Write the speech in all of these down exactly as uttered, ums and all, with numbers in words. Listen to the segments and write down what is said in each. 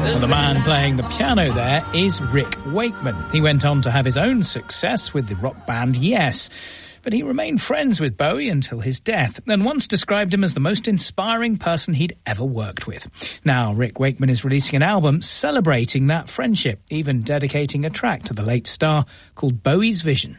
Well, the man playing the piano there is Rick Wakeman. He went on to have his own success with the rock band Yes, but he remained friends with Bowie until his death and once described him as the most inspiring person he'd ever worked with. Now, Rick Wakeman is releasing an album celebrating that friendship, even dedicating a track to the late star called Bowie's Vision.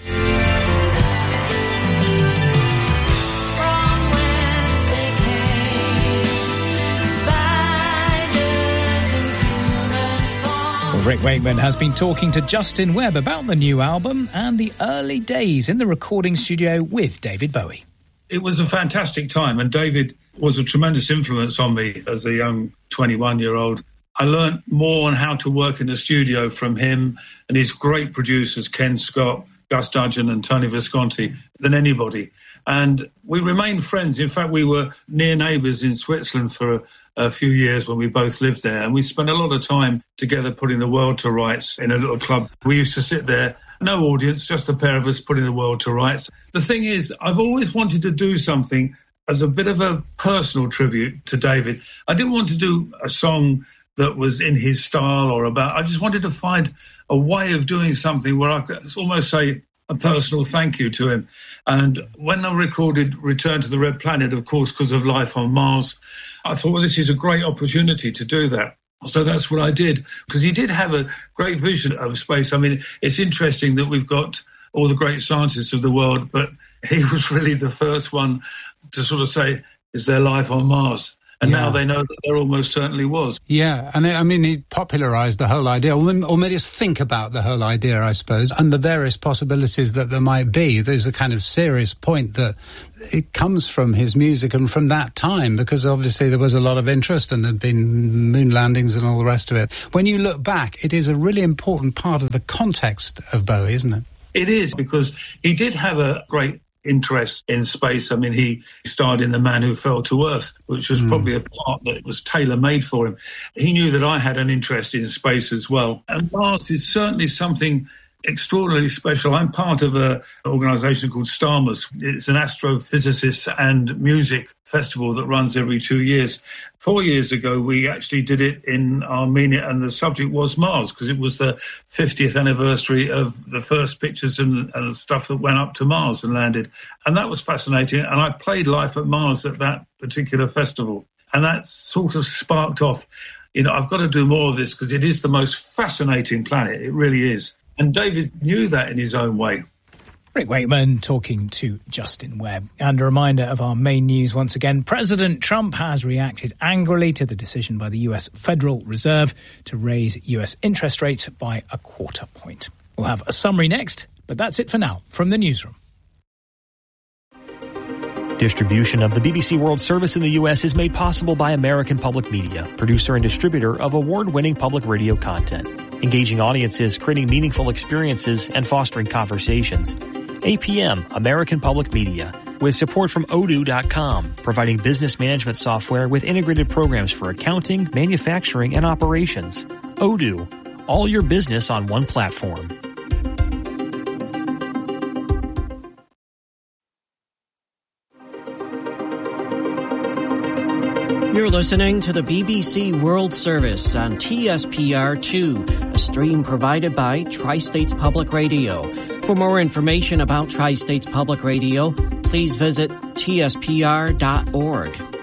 Rick Wakeman has been talking to Justin Webb about the new album and the early days in the recording studio with David Bowie. It was a fantastic time, and David was a tremendous influence on me as a young twenty-one-year-old. I learnt more on how to work in the studio from him and his great producers, Ken Scott, Gus Dudgeon and Tony Visconti, than anybody. And we remained friends. In fact, we were near neighbours in Switzerland for a, a few years when we both lived there. And we spent a lot of time together putting the world to rights in a little club. We used to sit there, no audience, just a pair of us putting the world to rights. The thing is, I've always wanted to do something as a bit of a personal tribute to David. I didn't want to do a song that was in his style or about, I just wanted to find a way of doing something where I could almost say a personal thank you to him. And when I recorded Return to the Red Planet, of course, because of Life on Mars, I thought, well, this is a great opportunity to do that. So that's what I did, because he did have a great vision of space. I mean, it's interesting that we've got all the great scientists of the world, but he was really the first one to sort of say, is there life on Mars? And yeah. Now they know that there almost certainly was. Yeah, and I mean, he popularised the whole idea, or made us think about the whole idea, I suppose, and the various possibilities that there might be. There's a kind of serious point that it comes from his music and from that time, because obviously there was a lot of interest and there'd been moon landings and all the rest of it. When you look back, it is a really important part of the context of Bowie, isn't it? It is, because he did have a great interest in space. I mean, he starred in The Man Who Fell to Earth, which was mm. probably a part that was tailor-made for him. He knew that I had an interest in space as well. And Mars is certainly something extraordinarily special. I'm part of an organisation called STARMUS. It's an astrophysicists and music festival that runs every two years. Four years ago, we actually did it in Armenia, and the subject was Mars, because it was the fiftieth anniversary of the first pictures and, and stuff that went up to Mars and landed. And that was fascinating. And I played Life at Mars at that particular festival. And that sort of sparked off, you know, I've got to do more of this because it is the most fascinating planet. It really is. And David knew that in his own way. Rick Wakeman talking to Justin Webb. And a reminder of our main news once again. President Trump has reacted angrily to the decision by the U S Federal Reserve to raise U S interest rates by a quarter point. We'll have a summary next, but that's it for now from the newsroom. Distribution of the B B C World Service in the U S is made possible by American Public Media, producer and distributor of award-winning public radio content. Engaging audiences, creating meaningful experiences, and fostering conversations. A P M, American Public Media, with support from Odoo dot com, providing business management software with integrated programs for accounting, manufacturing, and operations. Odoo, all your business on one platform. You're listening to the B B C World Service on T S P R two, a stream provided by Tri-States Public Radio. For more information about Tri-States Public Radio, please visit T S P R dot org.